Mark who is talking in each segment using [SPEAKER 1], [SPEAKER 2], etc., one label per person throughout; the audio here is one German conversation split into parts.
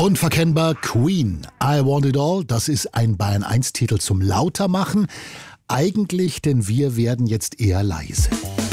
[SPEAKER 1] Unverkennbar Queen, I Want It All, das ist ein Bayern 1 Titel zum Lautermachen. Eigentlich, denn wir werden jetzt eher leise.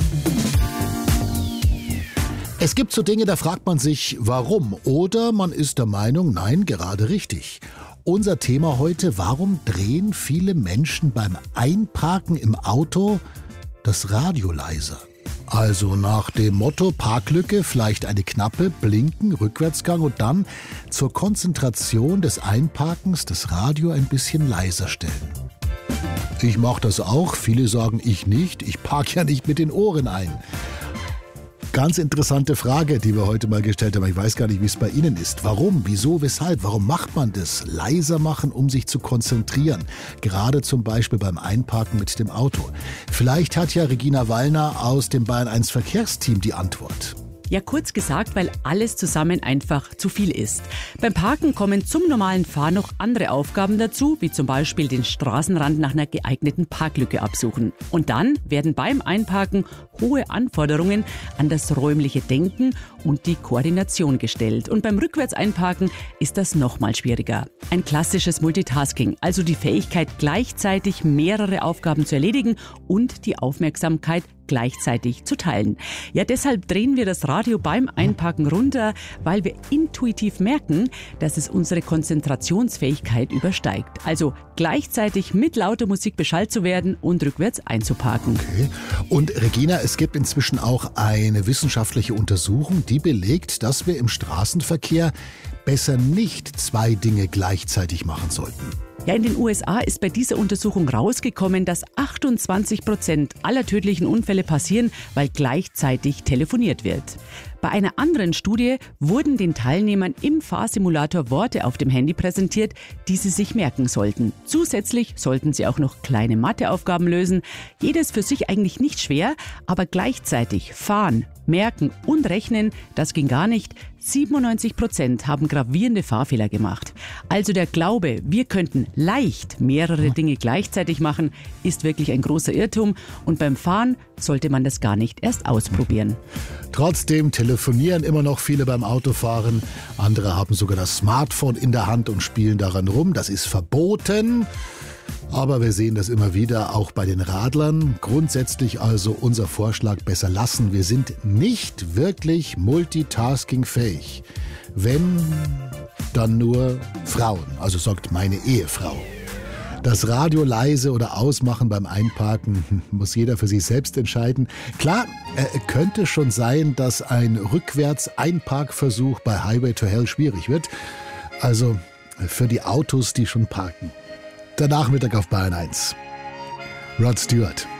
[SPEAKER 1] Es gibt so Dinge, da fragt man sich, warum? Oder man ist der Meinung, nein, gerade richtig. Unser Thema heute, warum drehen viele Menschen beim Einparken im Auto das Radio leiser? Also nach dem Motto Parklücke, vielleicht eine knappe, blinken, Rückwärtsgang und dann zur Konzentration des Einparkens das Radio ein bisschen leiser stellen. Ich mache das auch, viele sagen ich nicht, ich parke ja nicht mit den Ohren ein. Ganz interessante Frage, die wir heute mal gestellt haben. Ich weiß gar nicht, wie es bei Ihnen ist. Warum? Wieso? Weshalb? Warum macht man das? Leiser machen, um sich zu konzentrieren. Gerade zum Beispiel beim Einparken mit dem Auto. Vielleicht hat ja Regina Wallner aus dem Bayern 1 Verkehrsteam die Antwort.
[SPEAKER 2] Ja, kurz gesagt, weil alles zusammen einfach zu viel ist. Beim Parken kommen zum normalen Fahren noch andere Aufgaben dazu, wie zum Beispiel den Straßenrand nach einer geeigneten Parklücke absuchen. Und dann werden beim Einparken hohe Anforderungen an das räumliche Denken und die Koordination gestellt. Und beim Rückwärtseinparken ist das nochmal schwieriger. Ein klassisches Multitasking, also die Fähigkeit, gleichzeitig mehrere Aufgaben zu erledigen und die Aufmerksamkeit gleichzeitig zu teilen. Ja, deshalb drehen wir das Radio beim Einparken runter, weil wir intuitiv merken, dass es unsere Konzentrationsfähigkeit übersteigt. Also gleichzeitig mit lauter Musik beschallt zu werden und rückwärts einzuparken.
[SPEAKER 1] Okay. Und Regina, es gibt inzwischen auch eine wissenschaftliche Untersuchung, die belegt, dass wir im Straßenverkehr besser nicht zwei Dinge gleichzeitig machen sollten.
[SPEAKER 2] Ja, in den USA ist bei dieser Untersuchung rausgekommen, dass 28% aller tödlichen Unfälle passieren, weil gleichzeitig telefoniert wird. Bei einer anderen Studie wurden den Teilnehmern im Fahrsimulator Worte auf dem Handy präsentiert, die sie sich merken sollten. Zusätzlich sollten sie auch noch kleine Matheaufgaben lösen. Jedes für sich eigentlich nicht schwer, aber gleichzeitig fahren, merken und rechnen, das ging gar nicht. 97% haben gravierende Fahrfehler gemacht. Also der Glaube, wir könnten leicht mehrere Dinge gleichzeitig machen, ist wirklich ein großer Irrtum. Und beim Fahren sollte man das gar nicht erst ausprobieren.
[SPEAKER 1] Trotzdem telefonieren immer noch viele beim Autofahren. Andere haben sogar das Smartphone in der Hand und spielen daran rum. Das ist verboten. Aber wir sehen das immer wieder, auch bei den Radlern. Grundsätzlich also unser Vorschlag, besser lassen. Wir sind nicht wirklich multitaskingfähig. Wenn, dann nur Frauen, also sagt meine Ehefrau. Das Radio leise oder ausmachen beim Einparken muss jeder für sich selbst entscheiden. Klar, könnte schon sein, dass ein Rückwärts-Einparkversuch bei Highway to Hell schwierig wird. Also für die Autos, die schon parken. Der Nachmittag auf Bayern 1. Rod Stewart.